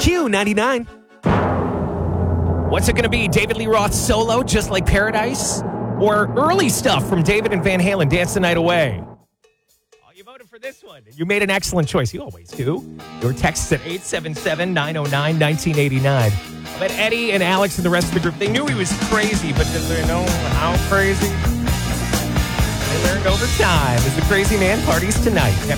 Q99. What's it going to be? David Lee Roth solo, Just Like Paradise? Or early stuff from David and Van Halen, Dance the Night Away? Oh, you voted for this one. You made an excellent choice. You always do. Your text is at 877-909-1989. I bet Eddie and Alex and the rest of the group, they knew he was crazy, but did they know how crazy? They learned over time as the crazy man parties tonight.